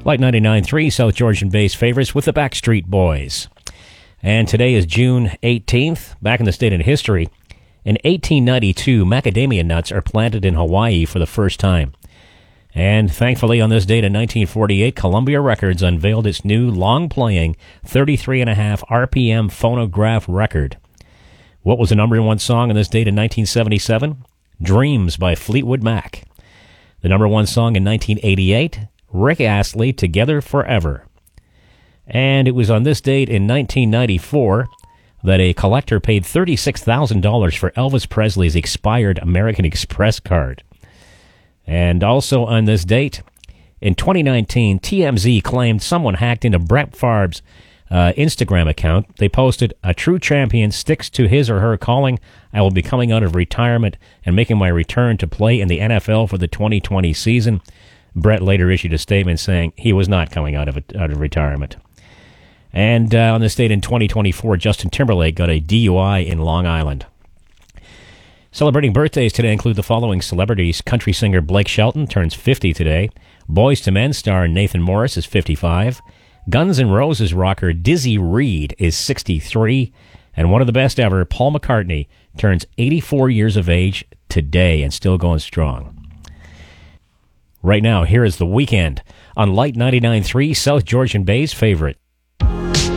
Light 99.3, South Georgian-based favorites with the Backstreet Boys. And today is June 18th. Back in the state of history, in 1892, macadamia nuts are planted in Hawaii for the first time. And thankfully, on this date in 1948, Columbia Records unveiled its new long-playing 33.5 RPM phonograph record. What was the number one song on this date in 1977? Dreams by Fleetwood Mac. The number one song in 1988, Rick Astley, Together Forever. And it was on this date in 1994 that a collector paid $36,000 for Elvis Presley's expired American Express card. And also on this date, in 2019, TMZ claimed someone hacked into Brett Favre's Instagram account. They posted, "A true champion sticks to his or her calling. I will be coming out of retirement and making my return to play in the NFL for the 2020 season." Brett later issued a statement saying he was not coming out of retirement. And on this date in 2024, Justin Timberlake got a DUI in Long Island. Celebrating birthdays today include the following celebrities. Country singer Blake Shelton turns 50 today. Boyz II Men star Nathan Morris is 55. Guns N' Roses rocker Dizzy Reed is 63. And one of the best ever, Paul McCartney, turns 84 years of age today and still going strong. Right now, here is The Weeknd on Light 99.3, South Georgian Bay's favorite.